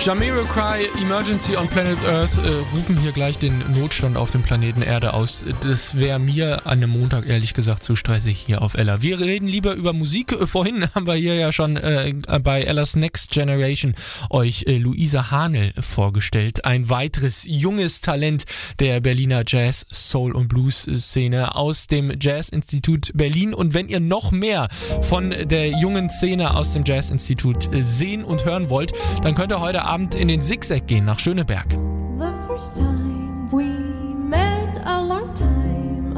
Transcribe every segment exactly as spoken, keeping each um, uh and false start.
Jamiroquai, Emergency on Planet Earth äh, rufen hier gleich den Notstand auf dem Planeten Erde aus. Das wäre mir an einem Montag ehrlich gesagt zu stressig hier auf Ella. Wir reden lieber über Musik. Vorhin haben wir hier ja schon äh, bei Ellas Next Generation euch äh, Luisa Hahnel vorgestellt. Ein weiteres junges Talent der Berliner Jazz, Soul und Blues Szene aus dem Jazz-Institut Berlin. Und wenn ihr noch mehr von der jungen Szene aus dem Jazz-Institut sehen und hören wollt, dann könnt ihr heute Abend in den Zigzag gehen nach Schöneberg. The first time we met a long time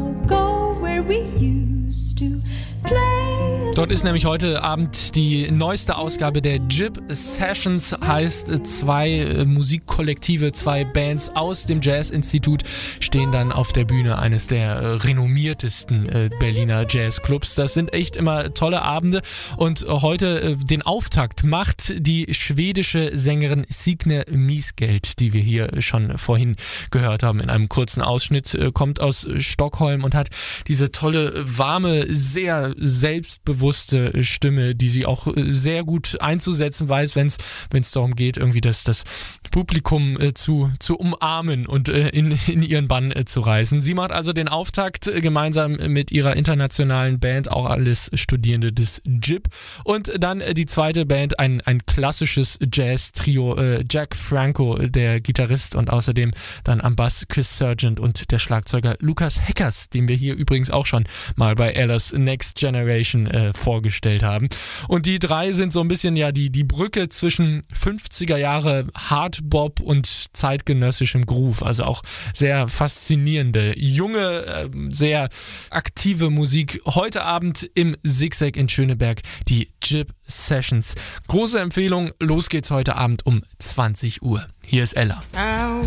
ago, where we used to play. Dort ist nämlich heute Abend die neueste Ausgabe der Jib Sessions, heißt zwei Musikkollektive, zwei Bands aus dem Jazz-Institut stehen dann auf der Bühne eines der renommiertesten Berliner Jazzclubs. Das sind echt immer tolle Abende und heute den Auftakt macht die schwedische Sängerin Signe Miesgeld, die wir hier schon vorhin gehört haben in einem kurzen Ausschnitt, kommt aus Stockholm und hat diese tolle, warme, sehr selbstbewusste Stimme, die sie auch sehr gut einzusetzen weiß, wenn es darum geht, irgendwie das, das Publikum äh, zu, zu umarmen und äh, in, in ihren Bann äh, zu reißen. Sie macht also den Auftakt äh, gemeinsam mit ihrer internationalen Band, auch alles Studierende des Jib. Und dann äh, die zweite Band, ein, ein klassisches Jazz-Trio, äh, Jack Franco, der Gitarrist, und außerdem dann am Bass Chris Sargent und der Schlagzeuger Lukas Heckers, den wir hier übrigens auch schon mal bei Ellas Next Generation äh, vorgestellt haben. Und die drei sind so ein bisschen ja die, die Brücke zwischen fünfziger Jahre Hardbop und zeitgenössischem Groove. Also auch sehr faszinierende, junge, äh, sehr aktive Musik. Heute Abend im Zigzag in Schöneberg die Jib Sessions. Große Empfehlung, los geht's heute Abend um zwanzig Uhr. Hier ist Ella. I